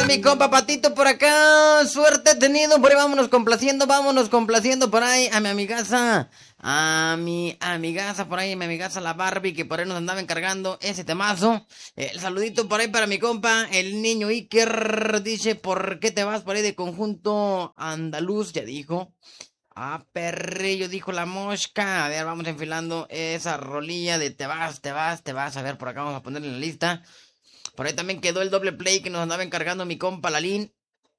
mi compa Patito por acá. Suerte tenido. Por ahí vámonos complaciendo por ahí a mi amigaza. A mi amigaza por ahí, mi amigaza la Barbie, que por ahí nos andaba encargando ese temazo. El saludito por ahí para mi compa, el niño Iker. Dice, ¿por qué te vas por ahí de conjunto andaluz? Ya dijo. Ah, perrillo, dijo la mosca. A ver, vamos enfilando esa rolilla de te vas, te vas, te vas. A ver, por acá vamos a ponerle en la lista. Por ahí también quedó el doble play que nos andaba encargando mi compa Lalín.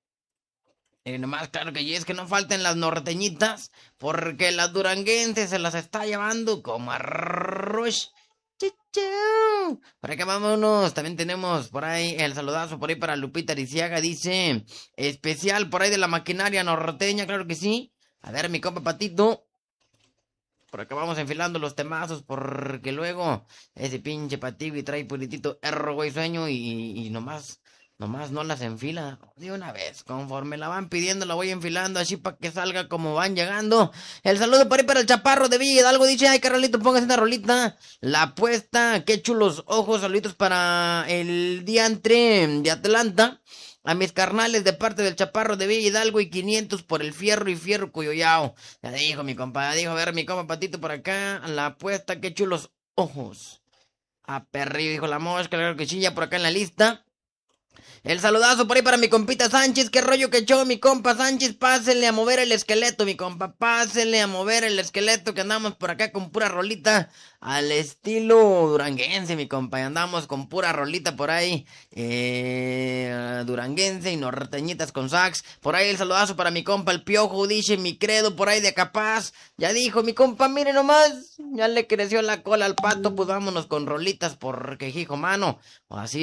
Nomás, claro que es que no falten las norteñitas, porque las duranguenses se las está llevando como arroz. Chichau. Por acá vámonos. También tenemos por ahí el saludazo por ahí para Lupita Ariciaga. Dice, especial por ahí de la maquinaria norteña, claro que sí. A ver, mi compa Patito. Por acá vamos enfilando los temazos, porque luego ese pinche Pativi trae puritito erro, güey, sueño y nomás no las enfila de una vez. Conforme la van pidiendo, la voy enfilando así para que salga como van llegando. El saludo por ahí para el chaparro de Villa Hidalgo. Dice, ay, Carolito, póngase una rolita. La apuesta, qué chulos ojos. Saluditos para el diantre de Atlanta. A mis carnales de parte del chaparro de Villa Hidalgo y 500 por el fierro y fierro Cuyoyao. Ya dijo mi compa, dijo, a ver mi compa Patito por acá. La apuesta, qué chulos ojos. A perrillo, dijo la mosca, claro que sí, ya por acá en la lista. El saludazo por ahí para mi compita Sánchez. Qué rollo que echó mi compa Sánchez. Pásenle a mover el esqueleto, mi compa. Pásenle a mover el esqueleto que andamos por acá con pura rolita. Al estilo duranguense, mi compa. Y andamos con pura rolita por ahí. Duranguense y norteñitas con sax. Por ahí el saludazo para mi compa el Piojo. Dice mi credo por ahí de Capaz. Ya dijo mi compa, mire nomás. Ya le creció la cola al pato. Pues vámonos con rolitas porque hijo mano.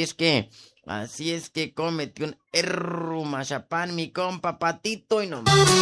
Así es que cometió un erro machapán mi compa Patito y no